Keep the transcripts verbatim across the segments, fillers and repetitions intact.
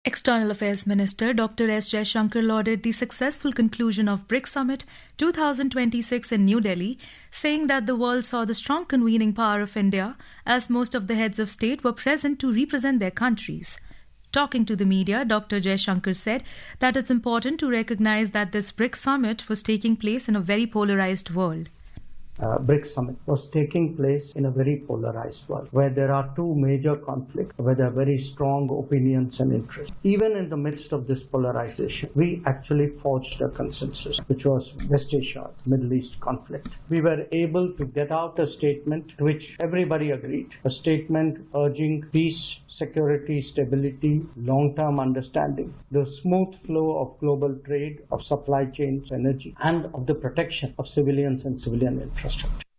External Affairs Minister Doctor S. Jaishankar lauded the successful conclusion of BRICS Summit twenty twenty-six in New Delhi, saying that the world saw the strong convening power of India as most of the heads of state were present to represent their countries. Talking to the media, Doctor Jaishankar said that it's important to recognize that this BRICS Summit was taking place in a very polarized world. Uh, BRICS Summit was taking place in a very polarized world where there are two major conflicts, where there are very strong opinions and interests. Even in the midst of this polarization, we actually forged a consensus, which was West Asia, the Middle East conflict. We were able to get out a statement to which everybody agreed, a statement urging peace, security, stability, long-term understanding, the smooth flow of global trade, of supply chains, energy, and of the protection of civilians and civilian infrastructure.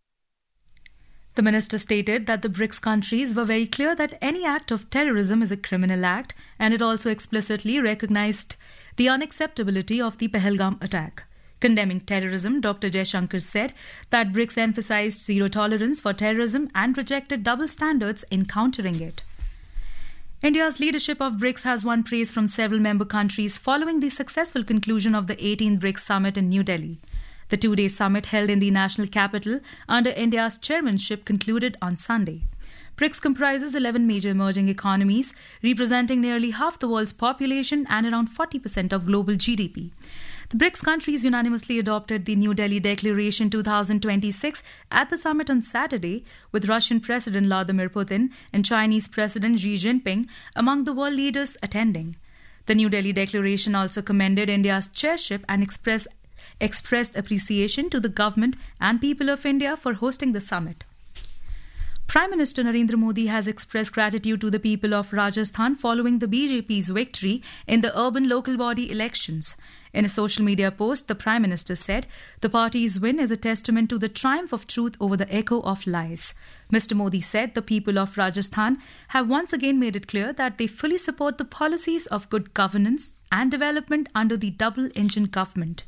The minister stated that the BRICS countries were very clear that any act of terrorism is a criminal act, and it also explicitly recognized the unacceptability of the Pahalgam attack. Condemning terrorism, Doctor Jaishankar said that BRICS emphasized zero tolerance for terrorism and rejected double standards in countering it. India's leadership of BRICS has won praise from several member countries following the successful conclusion of the eighteenth BRICS Summit in New Delhi. The two-day summit held in the national capital under India's chairmanship concluded on Sunday. BRICS comprises eleven major emerging economies, representing nearly half the world's population and around forty percent of global G D P. The BRICS countries unanimously adopted the New Delhi Declaration twenty twenty-six at the summit on Saturday, with Russian President Vladimir Putin and Chinese President Xi Jinping among the world leaders attending. The New Delhi Declaration also commended India's chairship and expressed expressed appreciation to the government and people of India for hosting the summit. Prime Minister Narendra Modi has expressed gratitude to the people of Rajasthan following the B J P's victory in the urban local body elections. In a social media post, the Prime Minister said the party's win is a testament to the triumph of truth over the echo of lies. Mister Modi said the people of Rajasthan have once again made it clear that they fully support the policies of good governance and development under the double-engine government.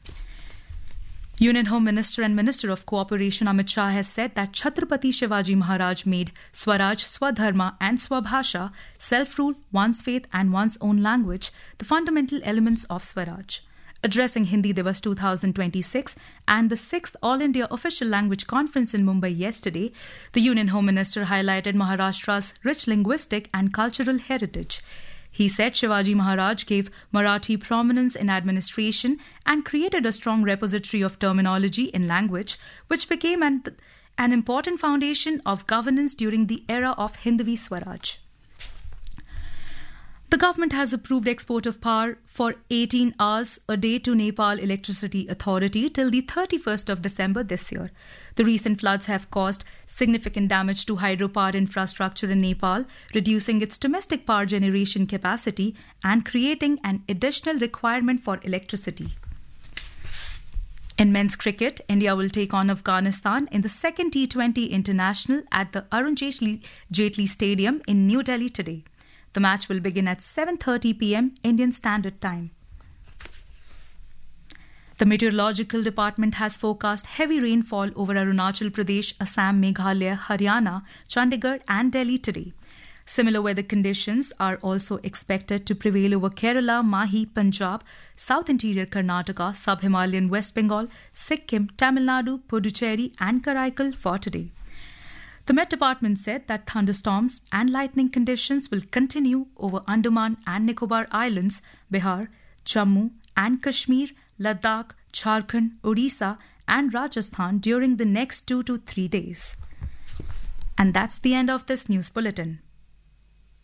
Union Home Minister and Minister of Cooperation Amit Shah has said that Chhatrapati Shivaji Maharaj made Swaraj, Swadharma and Swabhasha, self-rule, one's faith and one's own language, the fundamental elements of Swaraj. Addressing Hindi Divas twenty twenty-six and the sixth All India Official Language Conference in Mumbai yesterday, the Union Home Minister highlighted Maharashtra's rich linguistic and cultural heritage. He said Shivaji Maharaj gave Marathi prominence in administration and created a strong repository of terminology in language, which became an, an important foundation of governance during the era of Hindavi Swaraj. The government has approved export of power for eighteen hours a day to Nepal Electricity Authority till the thirty-first of December this year. The recent floods have caused significant damage to hydropower infrastructure in Nepal, reducing its domestic power generation capacity and creating an additional requirement for electricity. In men's cricket, India will take on Afghanistan in the second T twenty International at the Arun Jaitley Stadium in New Delhi today. The match will begin at seven thirty p.m. Indian Standard Time. The Meteorological Department has forecast heavy rainfall over Arunachal Pradesh, Assam, Meghalaya, Haryana, Chandigarh and Delhi today. Similar weather conditions are also expected to prevail over Kerala, Mahi, Punjab, South Interior Karnataka, Sub-Himalayan West Bengal, Sikkim, Tamil Nadu, Puducherry and Karaikal for today. The Met Department said that thunderstorms and lightning conditions will continue over Andaman and Nicobar Islands, Bihar, Jammu and Kashmir, Ladakh, Jharkhand, Odisha and Rajasthan during the next two to three days. And that's the end of this news bulletin.